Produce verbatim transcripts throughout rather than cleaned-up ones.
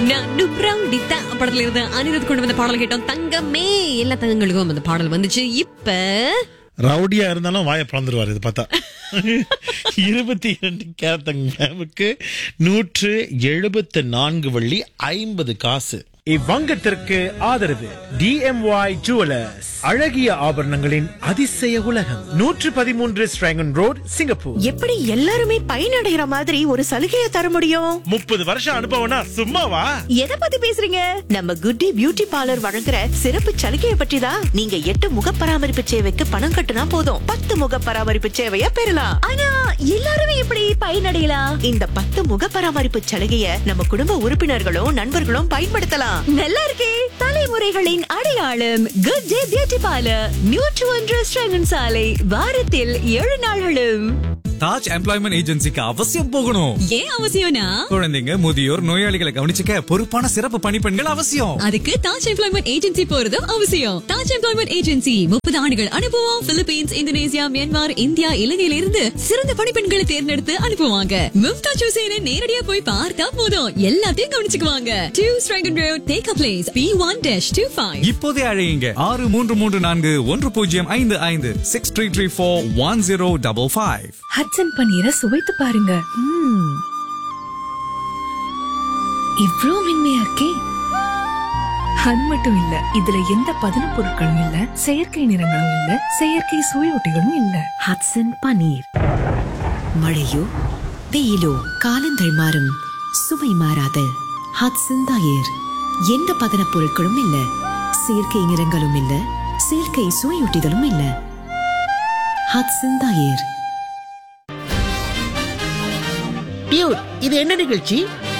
நானும் ரவுடித்தா படத்துல இருந்து அனிருத் கொண்டு வந்த பாடல் கேட்டோம். தங்கமே எல்லா தங்கங்களுக்கும் அந்த பாடல் வந்துச்சு. இப்ப ரவுடியா இருந்தாலும் வாயை பிளந்துருவாரு இது பார்த்தா. இருபத்தி இரண்டு கேரத்தங்க நூற்று எழுபத்து நான்கு வள்ளி ஐம்பது காசு. இவ்வங்கத்திற்கு ஆதரவு டிஎம்ஒய் ஜுவலர்ஸ், அழகிய ஆபரணங்களின் அதிசய உலகம், நூற்று பதிமூன்று ஸ்ட்ராங்கன் ரோட், சிங்கப்பூர். எப்படி எல்லாருமே பயனடைகிற மாதிரி ஒரு சலுகையை தர முடியும்? முப்பது வருஷம் அனுபவம்னா சும்மாவா? எதை பத்தி பேசுறீங்க? நம்ம குட்டி பியூட்டி பார்லர் வழங்குற சிறப்பு சலுகையை பற்றி தான். நீங்க எட்டு முக பராமரிப்பு சேவைக்கு பணம் கட்டுனா போதும், பத்து முக பராமரிப்பு சேவையை பெறலாம். ஆனா எல்லாருமே எப்படி பயனடையலாம்? இந்த பத்து முக பராமரிப்பு சலுகையை நம்ம குடும்ப உறுப்பினர்களும் நண்பர்களும் பயன்படுத்தலாம். நல்லா இருக்கே. தலைமுறைகளின் அடையாளம் குட் டே பியூட்டி பார்லர், நூற்று ஒன்று ஸ்ட்ராங்கன் சாலை, வாரத்தில் ஏழு நாள்களும். தாஜ் எம்ப்ளாய்மெண்ட் ஏஜென்சிக்கு அவசியம் போகணும். ஏன் அவசியம்னா, குழந்தைங்க, முதியோர், நோயாளிகளை கவனிச்சுக்க பொறுப்பான சிறப்பு பணிப்பெண்கள் அவசியம். அதுக்கு தாஜ் எம்ப்ளாய்மெண்ட் ஏஜென்சி போறதும் அவசியம். தாஜ் எம்ப்ளாய்மெண்ட் ஏஜென்சி முப்பது ஆண்டுகள் அனுபவம். பிலிப்பீன்ஸ், இந்தோனேசியா, மியான்மர், இந்தியா, இலங்கையில இருந்து சிறந்த பணிப்பெண்களை தேர்ந்தெடுத்து அனுப்புவாங்க. மும்தாஜ் ஹுசேனை நேரடியா போய் பார்த்தா போதும், எல்லாத்தையும் கவனிச்சுக்குவாங்க. Two ஸ்ட்ராங்கன் road, take a place, B one dash two five. இப்போதே அழையுங்க ஆறு மூன்று மூன்று நான்கு ஒன்று பூஜ்ஜியம் ஐந்து ஐந்து six three three four one zero double five. Hatsun பன்னீரை சுவைத்து பாருங்க. ம்ம். இவ்ளோ மென்மையா இருக்கே. அது மட்டும் இல்ல, இதுல எந்த பதன பொருட்களும் இல்ல, செயற்கை நிறங்களும் இல்ல, செயற்கை சுவையொட்டிகளும் இல்ல. ஹட்சன் பன்னீர். மழையோ வெயிலோ காலங்கள் மாறும், சுவை மாறாத ஹட்சன் தயிர். எந்த பதன பொருட்களும் இல்ல, செயற்கை நிறங்களும் இல்ல, செயற்கை சுவையொட்டிகளும் இல்ல. ஹட்சன் தயிர். பியூர், இது என்ன நிகழ்ச்சி?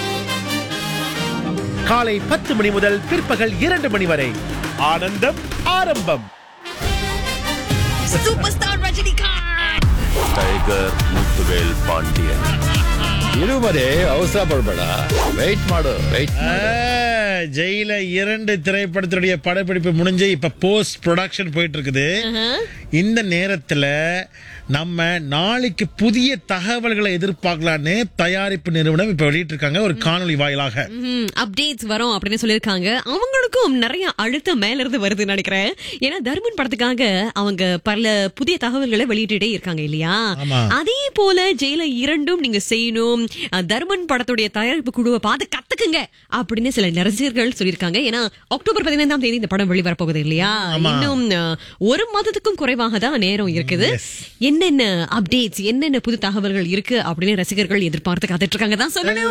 காலை பத்து மணி முதல் பிற்பகல் இரண்டு மணி வரை ஆனந்தம் ஆரம்பம். Super star Rajinikanth, tiger Muthuvel Pandyan ಇಳುವರೆ ಅವಸರ ಪಡಬೇಡ, ವೆಯ್ಟ್ ಮಾಡು, ವೆಯ್ಟ್ ஜெயில இரண்டு திரைப்படத்தினுடைய படப்பிடிப்பு முடிஞ்சு இப்ப போஸ்ட் ப்ரொடக்ஷன் போயிட்டு இருக்குது. இந்த நேரத்துல நம்ம நாளைக்கு புதிய தகவல்களை எதிர்பார்க்கலான்னு தயாரிப்பு நிறுவனம் இப்ப வெளியிட்டு இருக்காங்க ஒரு காணொலி வாயிலாக. அப்டேட்ஸ் வரும் அப்படின்னு சொல்லிருக்காங்க. அவங்களுக்கும் நிறைய அழுத்தம் மேல இருந்து வருதுன்னு நினைக்கிறேன். ஏன்னா தர்மன் படத்துக்காக அவங்க பல புதிய தகவல்களை வெளியிட்டே இருக்காங்க இல்லையா? அதே போல ஜெயில இரண்டும் நீங்க செய்யணும், தர்மன் படத்துடைய தயாரிப்பு குழுவை பார்த்து கத்துக்குங்க அப்படின்னு சில ரசிகர்கள் சொல்லியிருக்காங்க. ஏன்னா அக்டோபர் பதினைந்தாம் தேதி இந்த படம் வெளிவரப்போகுது இல்லையா? இன்னும் ஒரு மாதத்துக்கும் குறைவாக தான் நேரம் இருக்குது. என்னென்ன அப்டேட்ஸ், என்னென்ன புது தகவல்கள் இருக்கு அப்படின்னு ரசிகர்கள் எதிர்பார்த்து காத்துட்டு இருக்காங்க தான் சொல்லணும்.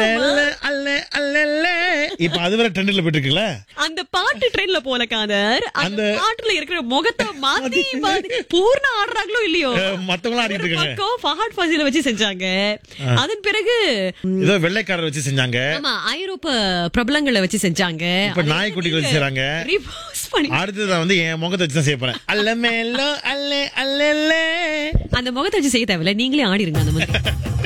இப்ப அதுவரை ட்ரெண்ட்ல போயிட்டு இருக்குல்ல அந்த பாட்டு ட்ரெண்ட்ல போல காதர். அந்த பாட்டுல இருக்கிற முகத்தை மாத்தி பூர்ண ஆடுறாங்களோ இல்லையோ, மத்தவங்களும் ஆடிட்டு இருக்காங்க. ஃபஹத் ஃபாசில வச்சு செஞ்சாங்க. அதன் பிறகு ஏதோ வெள்ளைக்காரர் வச்சு செஞ்சாங்க. ஆமா, ஐரோப்பா பிரபலங்களை வச்சு செஞ்சாங்க. இப்ப நாய்க்குட்டிகள் வச்சு செய்றாங்க. அடுத்தது வந்து என் முகத்தை வச்சு தான் செய்ய போறேன். அல்ல மேல அல்ல அல்ல அந்த முகத்தை வச்சு செய்ய தேவையில்ல, நீங்களே ஆடிருங்க அந்த மாதிரி.